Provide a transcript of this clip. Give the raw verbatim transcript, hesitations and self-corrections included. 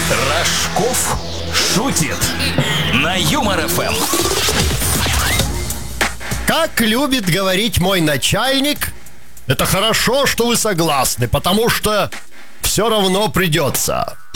Рожков шутит на Юмор эф эм. Как любит говорить мой начальник, это хорошо, что вы согласны, потому что все равно придется.